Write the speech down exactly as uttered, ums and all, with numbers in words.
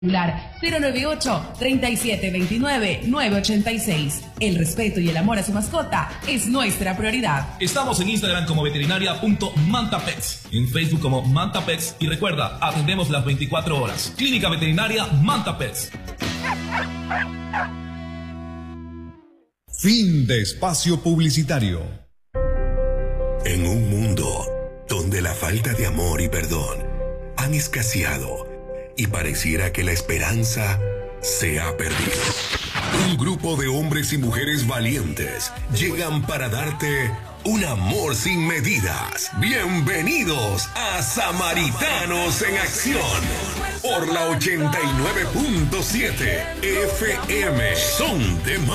cero nueve ocho, treinta y siete veintinueve, nueve ochenta y seis. El respeto y el amor a su mascota es nuestra prioridad. Estamos en Instagram como veterinaria.mantapets, en Facebook como Mantapets y recuerda, atendemos las veinticuatro horas. Clínica Veterinaria Mantapets. Fin de espacio publicitario. En un mundo donde la falta de amor y perdón han escaseado y pareciera que la esperanza se ha perdido, un grupo de hombres y mujeres valientes llegan para darte un amor sin medidas. Bienvenidos a Samaritanos en Acción por la ochenta y nueve punto siete F M. Son de